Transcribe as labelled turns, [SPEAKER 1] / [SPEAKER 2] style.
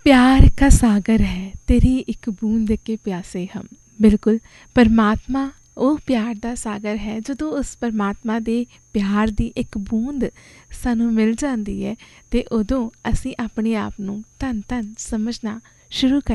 [SPEAKER 1] प्यार का सागर है तेरी एक बूंद के प्यासे हम। ਬਿਲਕੁਲ ਪਰਮਾਤਮਾ ਉਹ ਪਿਆਰ ਦਾ ਸਾਗਰ ਹੈ। ਜਦੋਂ ਉਸ ਪਰਮਾਤਮਾ ਦੇ ਪਿਆਰ ਦੀ ਇੱਕ ਬੂੰਦ ਸਾਨੂੰ ਮਿਲ ਜਾਂਦੀ ਹੈ ਅਤੇ ਉਦੋਂ ਅਸੀਂ ਆਪਣੇ ਆਪ ਨੂੰ ਧੰਨ ਧੰਨ ਸਮਝਣਾ ਸ਼ੁਰੂ ਕਰ